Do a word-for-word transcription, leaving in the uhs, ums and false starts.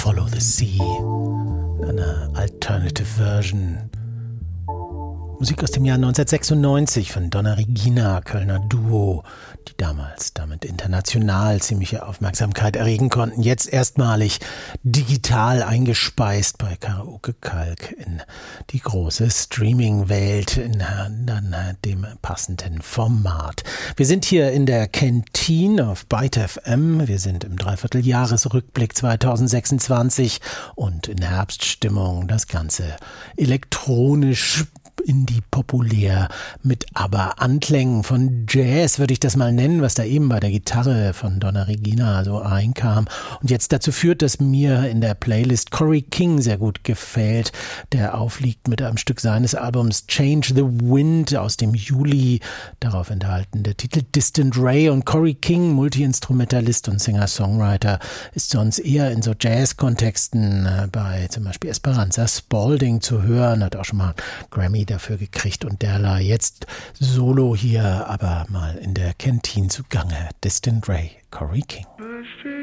Follow the Sea, eine Alternative Version. Musik aus dem Jahr neunzehnhundertsechsundneunzig von Donna Regina, Kölner Duo, die damals damit international ziemliche Aufmerksamkeit erregen konnten. Jetzt erstmalig digital eingespeist bei Karaoke Kalk in die große Streaming-Welt in dann dem passenden Format. Wir sind hier in der Kantine auf Byte F M. Wir sind im Dreivierteljahresrückblick zweitausendsechsundzwanzig und in Herbststimmung. Das Ganze elektronisch Indie-populär mit aber Anklängen von Jazz, würde ich das mal nennen, was da eben bei der Gitarre von Donna Regina so reinkam und jetzt dazu führt, dass mir in der Playlist Corey King sehr gut gefällt, der aufliegt mit einem Stück seines Albums Change the Wind aus dem Juli, darauf enthalten der Titel Distant Ray. Und Corey King, Multi-Instrumentalist und Singer-Songwriter, ist sonst eher in so Jazz-Kontexten äh, bei zum Beispiel Esperanza Spalding zu hören, hat auch schon mal Grammy dafür gekriegt und derlei. Jetzt solo hier, aber mal in der Kantine zugange. Distant Ray, Corey King.